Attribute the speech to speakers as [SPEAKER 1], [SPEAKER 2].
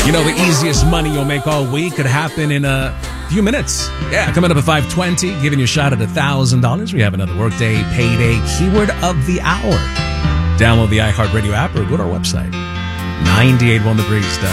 [SPEAKER 1] You know, the easiest money you'll make all week could happen in a few minutes. Yeah, coming up at 5:20, giving you a shot at $1,000. We have another Workday Payday Keyword of the Hour. Download the iHeartRadio app or go to our website, 981thebreeze.com.